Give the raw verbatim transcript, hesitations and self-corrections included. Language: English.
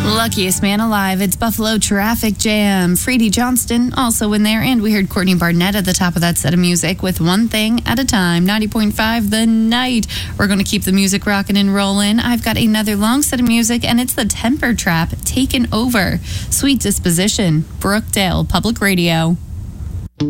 Luckiest man alive, it's Buffalo Traffic Jam. Freddie Johnston also in there, and we heard Courtney Barnett at the top of that set of music with One Thing at a Time. ninety point five The Night. We're going to keep the music rocking and rolling. I've got another long set of music, and it's the Temper Trap, Taken Over. Sweet Disposition, Brookdale Public Radio.